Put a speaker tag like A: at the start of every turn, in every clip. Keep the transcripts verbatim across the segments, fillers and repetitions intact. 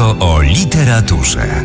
A: Tylko o literaturze.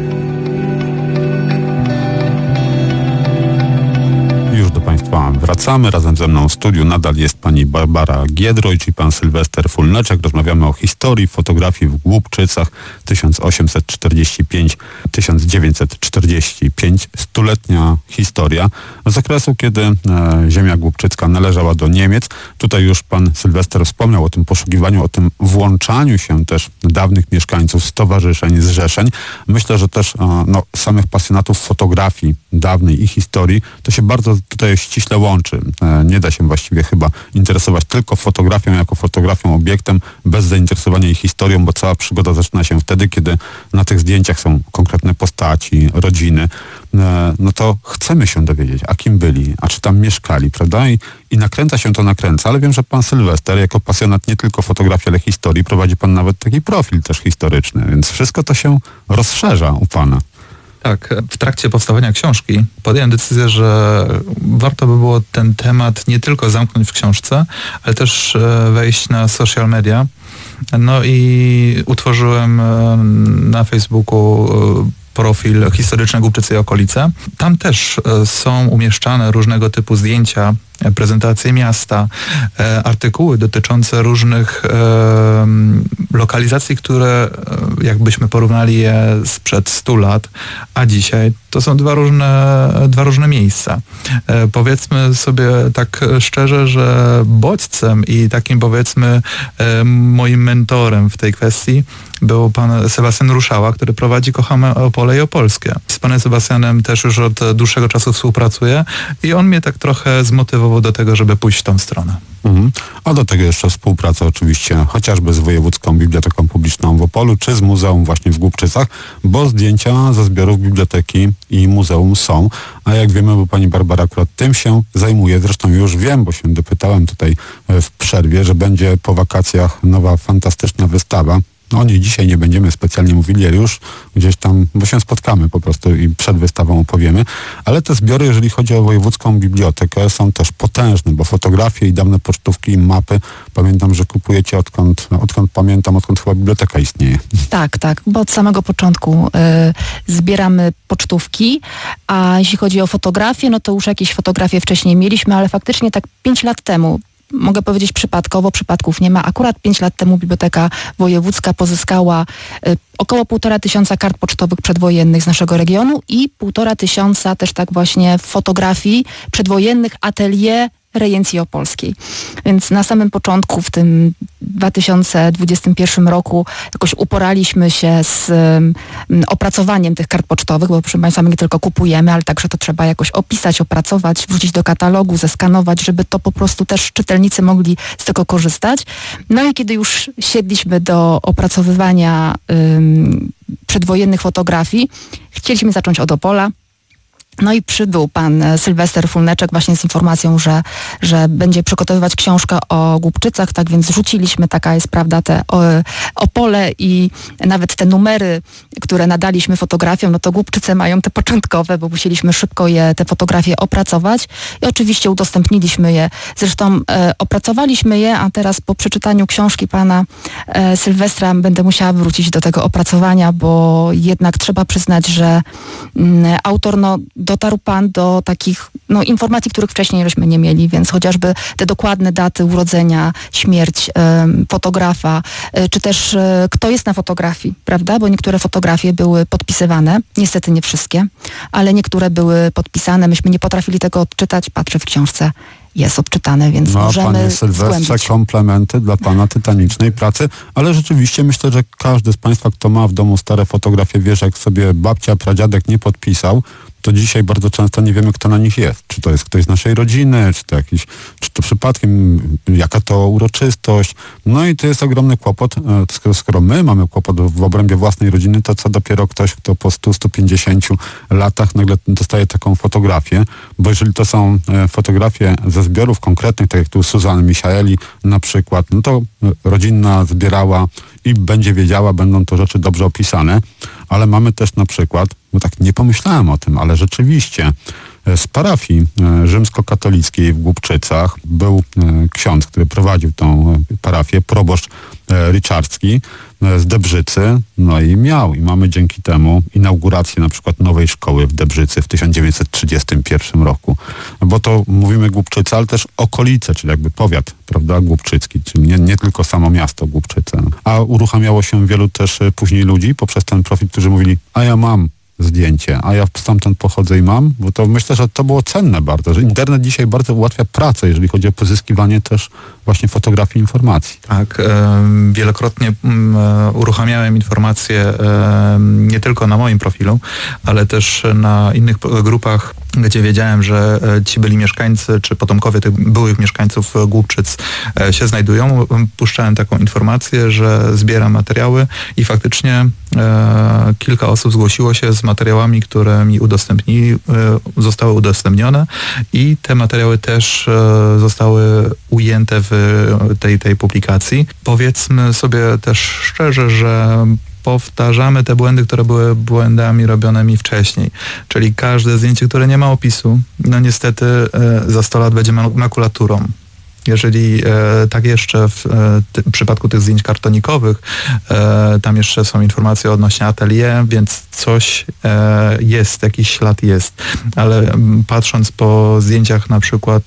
B: Już do Państwa wracamy. Razem ze mną w studiu nadal jest pani Barbara Giedroyć i pan Sylwester Fulneczek. Rozmawiamy o historii fotografii w Głubczycach tysiąc osiemset czterdziesty piąty do tysiąc dziewięćset czterdziestego piątego. Stuletnia historia z okresu, kiedy e, ziemia głubczycka należała do Niemiec. Tutaj już pan Sylwester wspomniał o tym poszukiwaniu, o tym włączaniu się też dawnych mieszkańców, stowarzyszeń, zrzeszeń. Myślę, że też e, no, samych pasjonatów fotografii dawnej i historii to się bardzo tutaj ściśle łączy. E, nie da się właściwie chyba interesować tylko fotografią jako fotografią, obiektem, bez zainteresowania ich historią, bo cała przygoda zaczyna się wtedy, kiedy na tych zdjęciach są konkretne postaci, rodziny. E, no to chcemy się dowiedzieć, a kim byli, a czy tam mieszkali, prawda? I, i nakręca się to nakręca, ale wiem, że pan Sylwester jako pasjonat nie tylko fotografii, ale historii, prowadzi pan nawet taki profil też historyczny, więc wszystko to się rozszerza u pana.
C: Tak, w trakcie powstawania książki podjąłem decyzję, że warto by było ten temat nie tylko zamknąć w książce, ale też wejść na social media. No i utworzyłem na Facebooku profil historyczny Głubczycy i okolice. Tam też są umieszczane różnego typu zdjęcia, prezentacje miasta, artykuły dotyczące różnych lokalizacji, które jakbyśmy porównali je sprzed stu lat, a dzisiaj to są dwa różne, dwa różne miejsca. Powiedzmy sobie tak szczerze, że bodźcem i takim powiedzmy moim mentorem w tej kwestii był pan Sebastian Ruszała, który prowadzi Kochamy Opole i Opolskie. Z panem Sebastianem też już od dłuższego czasu współpracuję i on mnie tak trochę zmotywował do tego, żeby pójść w tą stronę.
B: Mhm. A do tego jeszcze współpraca oczywiście chociażby z Wojewódzką Biblioteką Publiczną w Opolu, czy z Muzeum właśnie w Głubczycach, bo zdjęcia ze zbiorów biblioteki i muzeum są. A jak wiemy, bo pani Barbara akurat tym się zajmuje, zresztą już wiem, bo się dopytałem tutaj w przerwie, że będzie po wakacjach nowa fantastyczna wystawa. No, o niej dzisiaj nie będziemy specjalnie mówili, ale już gdzieś tam, bo się spotkamy po prostu i przed wystawą opowiemy. Ale te zbiory, jeżeli chodzi o Wojewódzką Bibliotekę, są też potężne, bo fotografie i dawne pocztówki i mapy, pamiętam, że kupujecie odkąd, odkąd pamiętam, odkąd chyba biblioteka istnieje.
D: Tak, tak, bo od samego początku y, zbieramy pocztówki, a jeśli chodzi o fotografię, no to już jakieś fotografie wcześniej mieliśmy, ale faktycznie tak pięć lat temu, mogę powiedzieć przypadkowo, przypadków nie ma. Akurat pięć lat temu Biblioteka Wojewódzka pozyskała y, około półtora tysiąca kart pocztowych przedwojennych z naszego regionu i półtora tysiąca też tak właśnie fotografii przedwojennych atelier rejencji opolskiej. Więc na samym początku, w tym dwa tysiące dwudziestym pierwszym roku jakoś uporaliśmy się z um, opracowaniem tych kart pocztowych, bo proszę Państwa, my nie tylko kupujemy, ale także to trzeba jakoś opisać, opracować, wrzucić do katalogu, zeskanować, żeby to po prostu też czytelnicy mogli z tego korzystać. No i kiedy już siedliśmy do opracowywania um, przedwojennych fotografii, chcieliśmy zacząć od Opola. No i przybył pan Sylwester Fulneczek właśnie z informacją, że, że będzie przygotowywać książkę o Głubczycach, tak więc rzuciliśmy, taka jest prawda, te o, Opole i nawet te numery, które nadaliśmy fotografiom, no to Głubczyce mają te początkowe, bo musieliśmy szybko je, te fotografie opracować i oczywiście udostępniliśmy je. Zresztą e, opracowaliśmy je, a teraz po przeczytaniu książki pana e, Sylwestra będę musiała wrócić do tego opracowania, bo jednak trzeba przyznać, że m, autor no dotarł pan do takich no, informacji, których wcześniej żeśmy nie mieli, więc chociażby te dokładne daty urodzenia, śmierć y, fotografa, y, czy też y, kto jest na fotografii, prawda? Bo niektóre fotografie były podpisywane, niestety nie wszystkie, ale niektóre były podpisane, myśmy nie potrafili tego odczytać, patrzę w książce, jest odczytane, więc no, możemy
B: panie Sylwestrze,
D: zgłębić.
B: Komplementy dla pana tytanicznej pracy, ale rzeczywiście myślę, że każdy z państwa, kto ma w domu stare fotografie, wie, że jak sobie babcia, pradziadek nie podpisał, to dzisiaj bardzo często nie wiemy, kto na nich jest. Czy to jest ktoś z naszej rodziny, czy to jakiś, czy to przypadkiem, jaka to uroczystość. No i to jest ogromny kłopot. Skoro, skoro my mamy kłopot w obrębie własnej rodziny, to co dopiero ktoś, kto po stu, stu pięćdziesięciu latach nagle dostaje taką fotografię, bo jeżeli to są fotografie ze zbiorów konkretnych, tak jak tu Suzanny Michaeli na przykład, no to rodzinna zbierała i będzie wiedziała, będą to rzeczy dobrze opisane, ale mamy też na przykład, bo tak nie pomyślałem o tym, ale rzeczywiście Z parafii rzymskokatolickiej w Głubczycach był ksiądz, który prowadził tą parafię, proboszcz Ryczarski z Debrzycy, no i miał i mamy dzięki temu inaugurację na przykład nowej szkoły w Debrzycy w tysiąc dziewięćset trzydziestym pierwszym roku. Bo to mówimy Głubczyce, ale też okolice, czyli jakby powiat, prawda, głubczycki, czyli nie, nie tylko samo miasto Głubczyce. A uruchamiało się wielu też później ludzi poprzez ten profil, którzy mówili, a ja mam zdjęcie, a ja stamtąd pochodzę i mam, bo to myślę, że to było cenne bardzo, że internet dzisiaj bardzo ułatwia pracę, jeżeli chodzi o pozyskiwanie też właśnie fotografii informacji.
C: Tak, e, wielokrotnie m, uruchamiałem informacje e, nie tylko na moim profilu, ale też na innych grupach, gdzie wiedziałem, że ci byli mieszkańcy, czy potomkowie tych byłych mieszkańców Głubczyc e, się znajdują. Puszczałem taką informację, że zbieram materiały i faktycznie e, kilka osób zgłosiło się z materiałami, które mi udostępnili, e, zostały udostępnione i te materiały też e, zostały ujęte w tej, tej publikacji. Powiedzmy sobie też szczerze, że powtarzamy te błędy, które były błędami robionymi wcześniej. Czyli każde zdjęcie, które nie ma opisu, no niestety e, za sto lat będzie makulaturą. Jeżeli e, tak jeszcze w e, ty, w przypadku tych zdjęć kartonikowych, e, tam jeszcze są informacje odnośnie atelier, więc coś e, jest, jakiś ślad jest. Ale m, patrząc po zdjęciach na przykład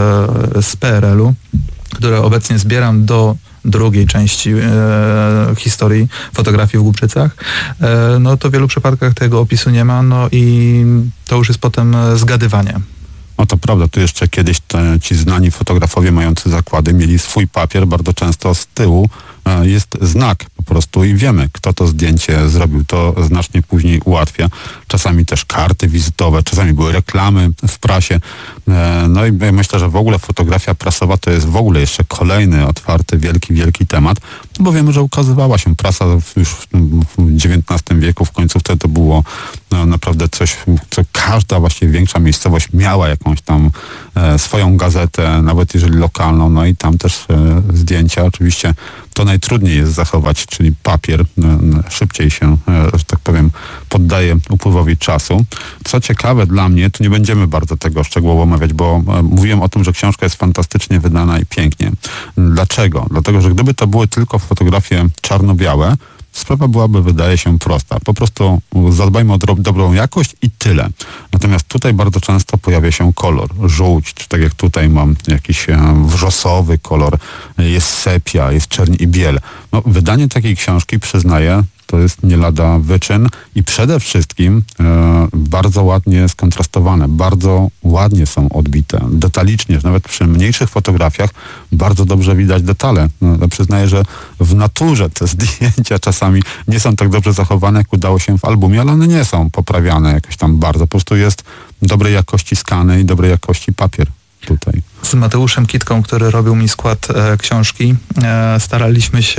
C: e, z P R L-u, które obecnie zbieram do drugiej części e, historii fotografii w Głubczycach, e, no to w wielu przypadkach tego opisu nie ma, no i to już jest potem zgadywanie.
B: No to prawda, tu jeszcze kiedyś te, ci znani fotografowie mający zakłady mieli swój papier, bardzo często z tyłu e, jest znak po prostu i wiemy, kto to zdjęcie zrobił. To znacznie później ułatwia. Czasami też karty wizytowe, czasami były reklamy w prasie. E, no i myślę, że w ogóle fotografia prasowa to jest w ogóle jeszcze kolejny otwarty, wielki, wielki temat, bo wiemy, że ukazywała się prasa już w dziewiętnastym wieku, w końcówce to było no, naprawdę coś, co każda właściwie większa miejscowość miała jakąś tam e, swoją gazetę, nawet jeżeli lokalną, no i tam też e, zdjęcia. Oczywiście to najtrudniej jest zachować, czyli papier e, szybciej się, e, że tak powiem, poddaje upływowi czasu. Co ciekawe dla mnie, tu nie będziemy bardzo tego szczegółowo omawiać, bo e, mówiłem o tym, że książka jest fantastycznie wydana i pięknie. Dlaczego? Dlatego, że gdyby to były tylko fotografie czarno-białe, sprawa byłaby, wydaje się, prosta. Po prostu zadbajmy o do- dobrą jakość i tyle. Natomiast tutaj bardzo często pojawia się kolor, żółć, czy tak jak tutaj mam jakiś e, wrzosowy kolor, jest sepia, jest czerń i biel. No, wydanie takiej książki, przyznaję, to jest nie lada wyczyn i przede wszystkim e, bardzo ładnie skontrastowane, bardzo ładnie są odbite, detalicznie, że nawet przy mniejszych fotografiach bardzo dobrze widać detale. No, przyznaję, że w naturze te zdjęcia czasami nie są tak dobrze zachowane, jak udało się w albumie, ale one nie są poprawiane jakoś tam bardzo. Po prostu jest dobrej jakości skany i dobrej jakości papier tutaj.
C: Z Mateuszem Kitką, który robił mi skład e, książki, e, staraliśmy się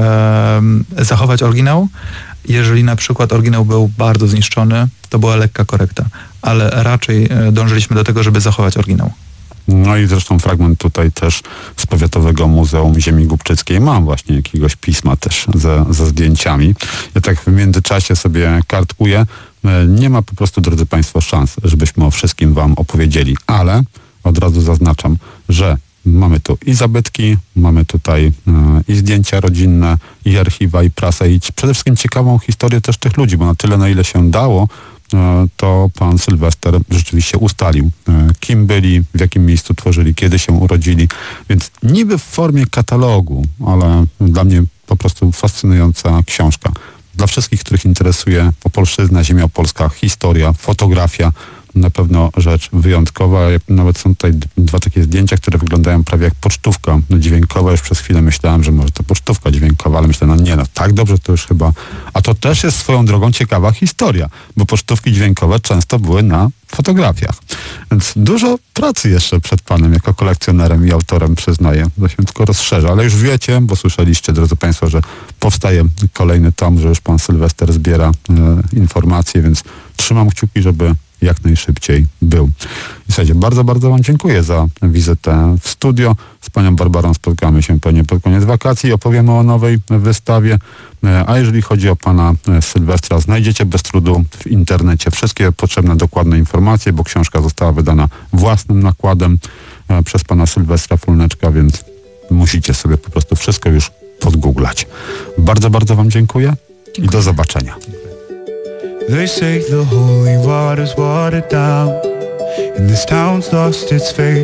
C: e, zachować oryginał. Jeżeli na przykład oryginał był bardzo zniszczony, to była lekka korekta, ale raczej e, dążyliśmy do tego, żeby zachować oryginał.
B: No i zresztą fragment tutaj też z Powiatowego Muzeum Ziemi Głubczyckiej. Mam właśnie jakiegoś pisma też ze, ze zdjęciami. Ja tak w międzyczasie sobie kartkuję. Nie ma po prostu, drodzy Państwo, szans, żebyśmy o wszystkim Wam opowiedzieli, ale od razu zaznaczam, że mamy tu i zabytki, mamy tutaj e, i zdjęcia rodzinne, i archiwa, i prasę, i przede wszystkim ciekawą historię też tych ludzi, bo na tyle, na ile się dało, e, to pan Sylwester rzeczywiście ustalił, e, kim byli, w jakim miejscu tworzyli, kiedy się urodzili, więc niby w formie katalogu, ale dla mnie po prostu fascynująca książka. Dla wszystkich, których interesuje Opolszczyzna, ziemia opolska, historia, fotografia, na pewno rzecz wyjątkowa. Nawet są tutaj dwa takie zdjęcia, które wyglądają prawie jak pocztówka dźwiękowa. Już przez chwilę myślałem, że może to pocztówka dźwiękowa, ale myślę, no nie, no tak dobrze to już chyba. A to też jest swoją drogą ciekawa historia, bo pocztówki dźwiękowe często były na fotografiach. Więc dużo pracy jeszcze przed panem jako kolekcjonerem i autorem, przyznaję. To się tylko rozszerza, ale już wiecie, bo słyszeliście, drodzy Państwo, że powstaje kolejny tom, że już pan Sylwester zbiera e, informacje, więc trzymam kciuki, żeby jak najszybciej był. I słuchajcie, bardzo, bardzo Wam dziękuję za wizytę w studio. Z Panią Barbarą spotkamy się pewnie pod koniec wakacji. Opowiemy o nowej wystawie. A jeżeli chodzi o Pana Sylwestra, znajdziecie bez trudu w internecie wszystkie potrzebne, dokładne informacje, bo książka została wydana własnym nakładem przez Pana Sylwestra Fulneczka, więc musicie sobie po prostu wszystko już podgooglać. Bardzo, bardzo Wam dziękuję, dziękuję. I do zobaczenia. They say the holy water's watered down and this town's lost its faith.